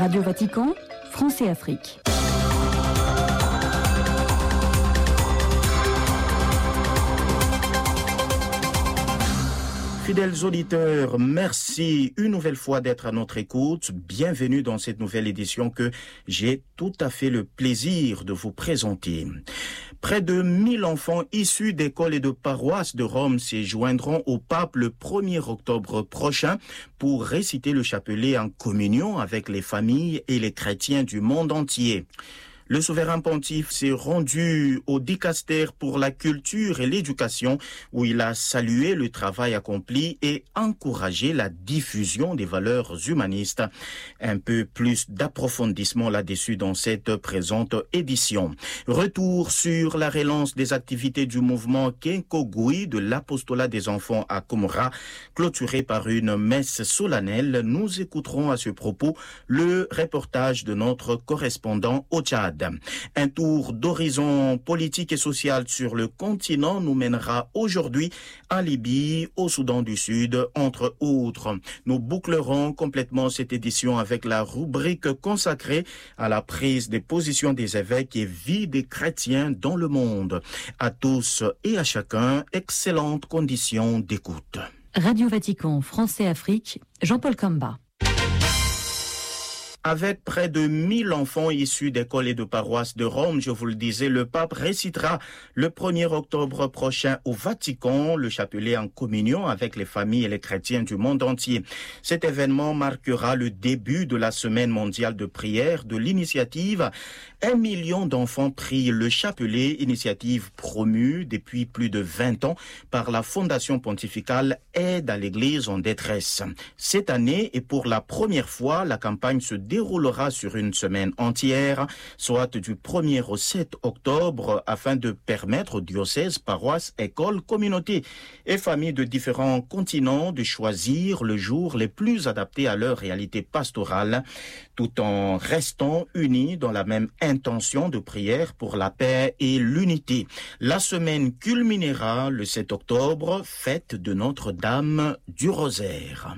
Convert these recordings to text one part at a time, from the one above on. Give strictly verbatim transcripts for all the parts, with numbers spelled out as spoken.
Radio Vatican, France et Afrique. Fidèles auditeurs, merci une nouvelle fois d'être à notre écoute. Bienvenue dans cette nouvelle édition que j'ai tout à fait le plaisir de vous présenter. Près de mille enfants issus d'écoles et de paroisses de Rome se joindront au pape le premier octobre prochain pour réciter le chapelet en communion avec les familles et les chrétiens du monde entier. Le souverain pontife s'est rendu au dicaster pour la culture et l'éducation où il a salué le travail accompli et encouragé la diffusion des valeurs humanistes. Un peu plus d'approfondissement là-dessus dans cette présente édition. Retour sur la relance des activités du mouvement Kenkogui de l'apostolat des enfants à Komra, clôturé par une messe solennelle. Nous écouterons à ce propos le reportage de notre correspondant au Tchad. Un tour d'horizon politique et social sur le continent nous mènera aujourd'hui en Libye, au Soudan du Sud, entre autres. Nous bouclerons complètement cette édition avec la rubrique consacrée à la prise des positions des évêques et vie des chrétiens dans le monde. À tous et à chacun, excellentes conditions d'écoute. Radio Vatican, France et Afrique, Jean-Paul Kamba. Avec près de mille enfants issus d'écoles et de paroisses de Rome, je vous le disais, le pape récitera le premier octobre prochain au Vatican le chapelet en communion avec les familles et les chrétiens du monde entier. Cet événement marquera le début de la semaine mondiale de prière de l'initiative. Un million d'enfants prient le chapelet, initiative promue depuis plus de vingt ans par la Fondation pontificale Aide à l'Église en détresse. Cette année, et pour la première fois, la campagne se déroulera sur une semaine entière, soit du premier au sept octobre, afin de permettre aux diocèses, paroisses, écoles, communautés et familles de différents continents de choisir le jour les plus adaptés à leur réalité pastorale, tout en restant unis dans la même intention de prière pour la paix et l'unité. La semaine culminera le sept octobre, fête de Notre-Dame du Rosaire.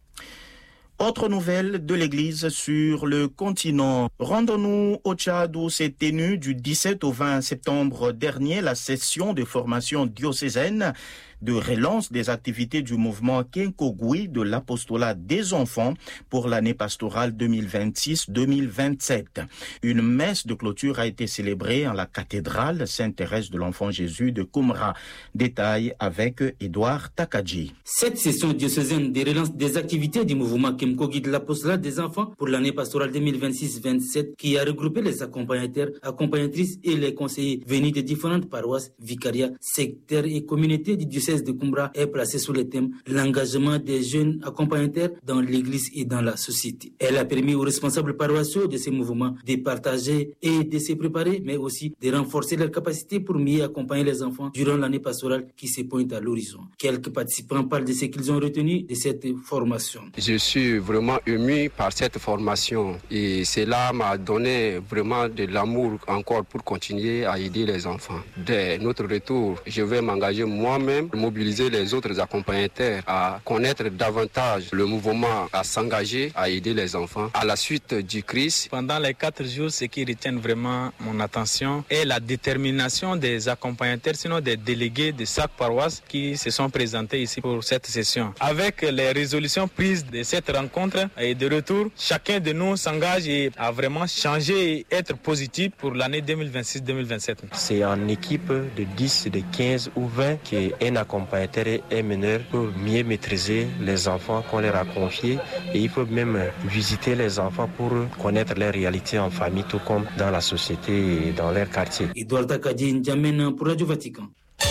Autre nouvelle de l'Église sur le continent. Rendons-nous au Tchad où s'est tenue du dix-sept au vingt septembre dernier la session de formation diocésaine de relance des activités du mouvement Kenkogui de l'apostolat des enfants pour l'année pastorale deux mille vingt-six deux mille vingt-sept. Une messe de clôture a été célébrée en la cathédrale Sainte-Thérèse de l'Enfant Jésus de Komra. Détail avec Édouard Takadji. Cette session diocésaine de relance des activités du mouvement Kenkogui de l'apostolat des enfants pour l'année pastorale deux mille vingt-six vingt-sept qui a regroupé les accompagnateurs, accompagnatrices et les conseillers venus de différentes paroisses, vicariats, secteurs et communautés du diocèse de Komra est placée sous le thème l'engagement des jeunes accompagnateurs dans l'église et dans la société. Elle a permis aux responsables paroissiaux de ces mouvements de partager et de se préparer, mais aussi de renforcer leurs capacités pour mieux accompagner les enfants durant l'année pastorale qui se pointe à l'horizon. Quelques participants parlent de ce qu'ils ont retenu de cette formation. Je suis vraiment ému par cette formation et cela m'a donné vraiment de l'amour encore pour continuer à aider les enfants. Dès notre retour, je vais m'engager moi-même, mobiliser les autres accompagnateurs à connaître davantage le mouvement, à s'engager, à aider les enfants à la suite du Christ. Pendant les quatre jours, ce qui retient vraiment mon attention est la détermination des accompagnateurs, sinon des délégués de chaque paroisse qui se sont présentés ici pour cette session. Avec les résolutions prises de cette rencontre et de retour, chacun de nous s'engage à vraiment changer et être positif pour l'année deux mille vingt-six deux mille vingt-sept. C'est en équipe de dix, de quinze ou vingt qui est un accompagnateur et meneur pour mieux maîtriser les enfants qu'on leur a confiés et il faut même visiter les enfants pour connaître leur réalité en famille tout comme dans la société et dans leur quartier. Édouard Takadji, N'Djamena pour Radio Vatican.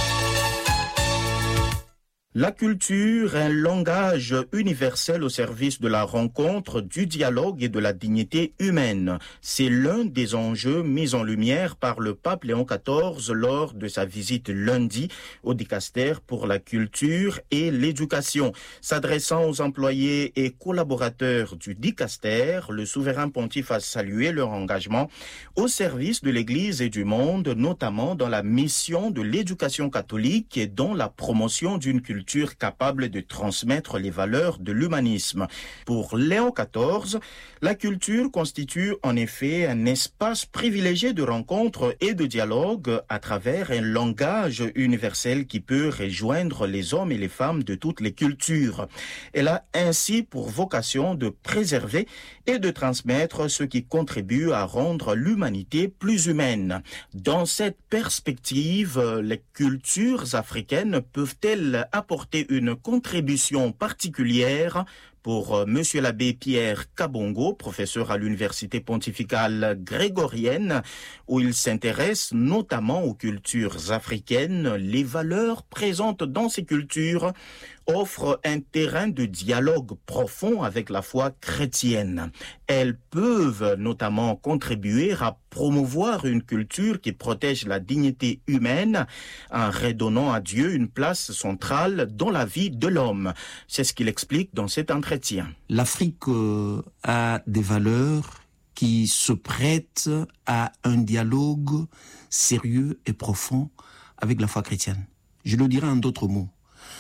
La culture, un langage universel au service de la rencontre, du dialogue et de la dignité humaine. C'est l'un des enjeux mis en lumière par le pape Léon quatorze lors de sa visite lundi au dicaster pour la culture et l'éducation. S'adressant aux employés et collaborateurs du dicaster, le souverain pontife a salué leur engagement au service de l'Église et du monde, notamment dans la mission de l'éducation catholique et dans la promotion d'une culture culture capable de transmettre les valeurs de l'humanisme. Pour Léon quatorze, la culture constitue en effet un espace privilégié de rencontres et de dialogue à travers un langage universel qui peut rejoindre les hommes et les femmes de toutes les cultures. Elle a ainsi pour vocation de préserver et de transmettre ce qui contribue à rendre l'humanité plus humaine. Dans cette perspective, les cultures africaines peuvent-elles apporter une contribution particulière? Pour M. l'abbé Pierre Kabongo, professeur à l'Université pontificale grégorienne, où il s'intéresse notamment aux cultures africaines, les valeurs présentes dans ces cultures offrent un terrain de dialogue profond avec la foi chrétienne. Elles peuvent notamment contribuer à promouvoir une culture qui protège la dignité humaine en redonnant à Dieu une place centrale dans la vie de l'homme. C'est ce qu'il explique dans cet entretien. L'Afrique euh, a des valeurs qui se prêtent à un dialogue sérieux et profond avec la foi chrétienne. Je le dirai en d'autres mots.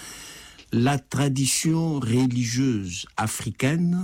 La tradition religieuse africaine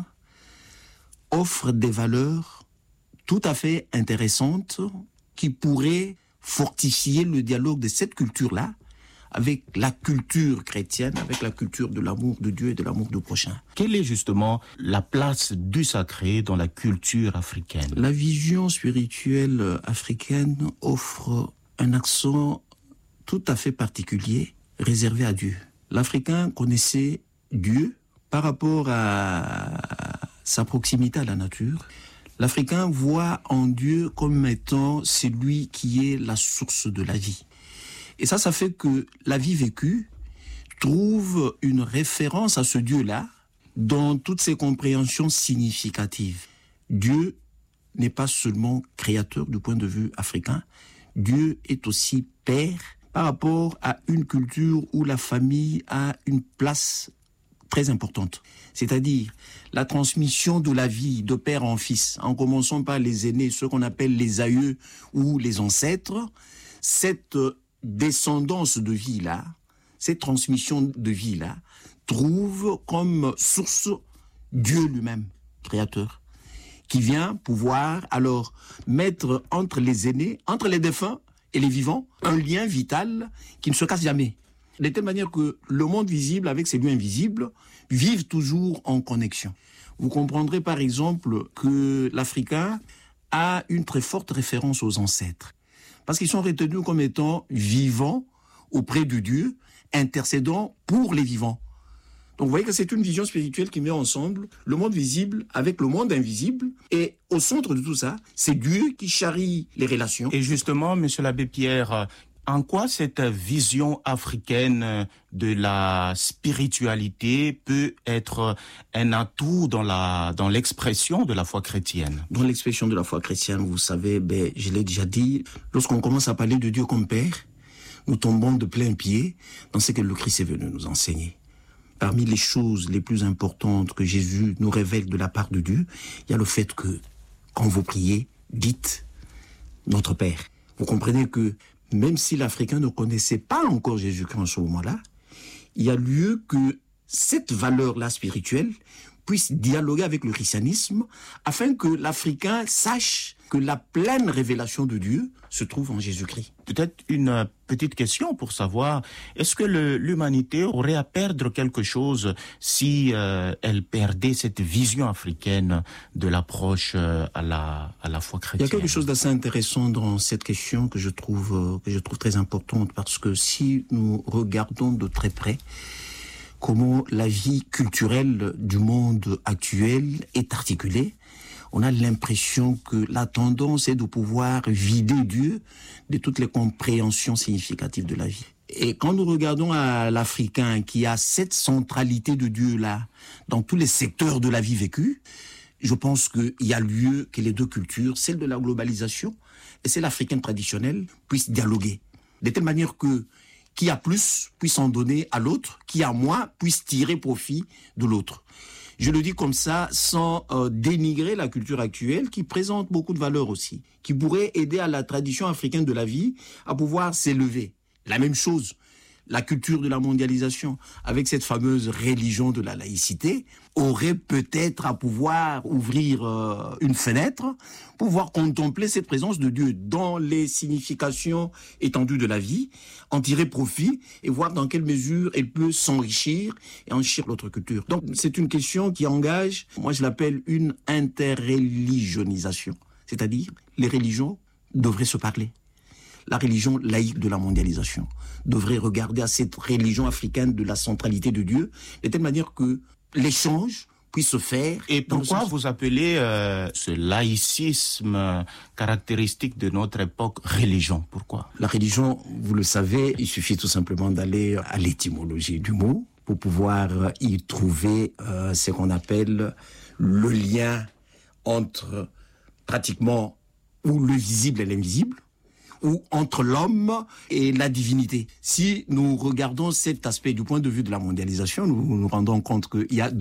offre des valeurs tout à fait intéressantes qui pourraient fortifier le dialogue de cette culture-là avec la culture chrétienne, avec la culture de l'amour de Dieu et de l'amour du prochain. Quelle est justement la place du sacré dans la culture africaine? La vision spirituelle africaine offre un accent tout à fait particulier réservé à Dieu. L'Africain connaissait Dieu par rapport à sa proximité à la nature. L'Africain voit en Dieu comme étant celui qui est la source de la vie. Et ça, ça fait que la vie vécue trouve une référence à ce Dieu-là dans toutes ses compréhensions significatives. Dieu n'est pas seulement créateur du point de vue africain, Dieu est aussi Père par rapport à une culture où la famille a une place très importante. C'est-à-dire la transmission de la vie de père en fils, en commençant par les aînés, ceux qu'on appelle les aïeux ou les ancêtres. Cette descendance de vie-là, cette transmission de vie-là, trouve comme source Dieu lui-même, créateur, qui vient pouvoir alors mettre entre les aînés, entre les défunts et les vivants, un lien vital qui ne se casse jamais. De telle manière que le monde visible avec ses lieux invisibles vivent toujours en connexion. Vous comprendrez par exemple que l'Africain a une très forte référence aux ancêtres. Parce qu'ils sont retenus comme étant vivants auprès de Dieu, intercédant pour les vivants. Donc vous voyez que c'est une vision spirituelle qui met ensemble le monde visible avec le monde invisible. Et au centre de tout ça, c'est Dieu qui charrie les relations. Et justement, monsieur l'abbé Pierre, en quoi cette vision africaine de la spiritualité peut être un atout dans la dans l'expression de la foi chrétienne? Dans l'expression de la foi chrétienne, vous savez, ben, je l'ai déjà dit, lorsqu'on commence à parler de Dieu comme Père, nous tombons de plein pied dans ce que le Christ est venu nous enseigner. Parmi les choses les plus importantes que Jésus nous révèle de la part de Dieu, il y a le fait que, quand vous priez, dites « Notre Père ». Vous comprenez que même si l'Africain ne connaissait pas encore Jésus-Christ en ce moment-là, il y a lieu que cette valeur-là spirituelle puisse dialoguer avec le christianisme afin que l'Africain sache que la pleine révélation de Dieu se trouve en Jésus-Christ. Peut-être une petite question pour savoir, est-ce que le, l'humanité aurait à perdre quelque chose si euh, elle perdait cette vision africaine de l'approche euh, à la à la foi chrétienne? Il y a quelque chose d'assez intéressant dans cette question que je trouve euh, que je trouve très importante, parce que si nous regardons de très près comment la vie culturelle du monde actuel est articulée, on a l'impression que la tendance est de pouvoir vider Dieu de toutes les compréhensions significatives de la vie. Et quand nous regardons à l'Africain qui a cette centralité de Dieu-là dans tous les secteurs de la vie vécue, je pense qu'il y a lieu que les deux cultures, celle de la globalisation et celle africaine traditionnelle, puissent dialoguer. De telle manière que qui a plus puisse en donner à l'autre, qui a moins puisse tirer profit de l'autre. Je le dis comme ça, sans euh, dénigrer la culture actuelle, qui présente beaucoup de valeurs aussi, qui pourrait aider à la tradition africaine de la vie à pouvoir s'élever. La même chose, la culture de la mondialisation, avec cette fameuse religion de la laïcité, aurait peut-être à pouvoir ouvrir euh, une fenêtre, pouvoir contempler cette présence de Dieu dans les significations étendues de la vie, en tirer profit et voir dans quelle mesure elle peut s'enrichir et enrichir l'autre culture. Donc c'est une question qui engage, moi je l'appelle une interreligionisation, c'est-à-dire les religions devraient se parler. La religion laïque de la mondialisation devrait regarder à cette religion africaine de la centralité de Dieu, de telle manière que l'échange puisse se faire. Et pourquoi sens... vous appelez euh, ce laïcisme caractéristique de notre époque religion? Pourquoi? La religion, vous le savez, il suffit tout simplement d'aller à l'étymologie du mot pour pouvoir y trouver euh, ce qu'on appelle le lien entre pratiquement ou le visible et l'invisible, ou entre l'homme et la divinité. Si nous regardons cet aspect du point de vue de la mondialisation, nous nous rendons compte qu'il y a